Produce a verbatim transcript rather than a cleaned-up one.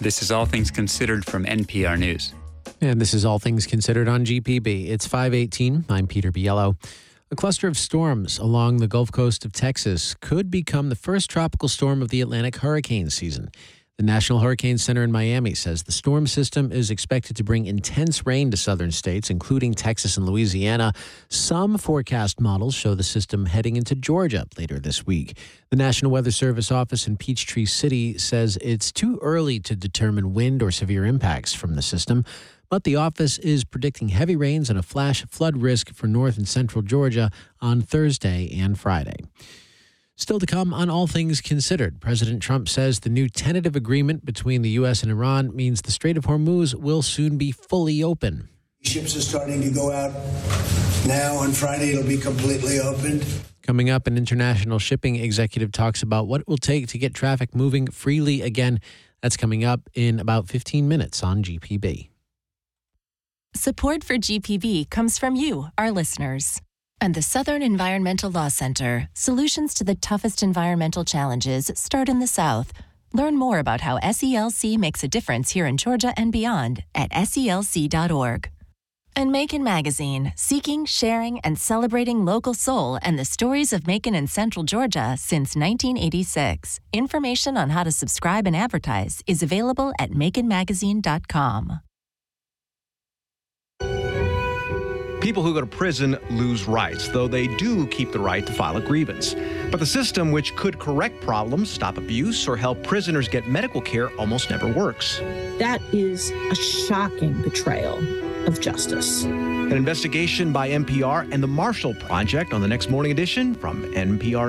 This is All Things Considered from N P R News. And this is All Things Considered on G P B. It's five eighteen. I'm Peter Biello. A cluster of storms along the Gulf Coast of Texas could become the first tropical storm of the Atlantic hurricane season. The National Hurricane Center in Miami says the storm system is expected to bring intense rain to southern states, including Texas and Louisiana. Some forecast models show the system heading into Georgia later this week. The National Weather Service office in Peachtree City says it's too early to determine wind or severe impacts from the system, but the office is predicting heavy rains and a flash flood risk for north and central Georgia on Thursday and Friday. Still to come on All Things Considered, President Trump says the new tentative agreement between the U S and Iran means the Strait of Hormuz will soon be fully open. Ships are starting to go out now. On Friday, it'll be completely opened. Coming up, an international shipping executive talks about what it will take to get traffic moving freely again. That's coming up in about fifteen minutes on G P B. Support for G P B comes from you, our listeners. And the Southern Environmental Law Center. Solutions to the toughest environmental challenges start in the South. Learn more about how S E L C makes a difference here in Georgia and beyond at S E L C dot org. And Macon Magazine, seeking, sharing, and celebrating local soul and the stories of Macon and Central Georgia since nineteen eighty-six. Information on how to subscribe and advertise is available at macon magazine dot com. People who go to prison lose rights, though they do keep the right to file a grievance. But the system, which could correct problems, stop abuse, or help prisoners get medical care, almost never works. That is a shocking betrayal of justice. An investigation by N P R and the Marshall Project on the next Morning Edition from N P R.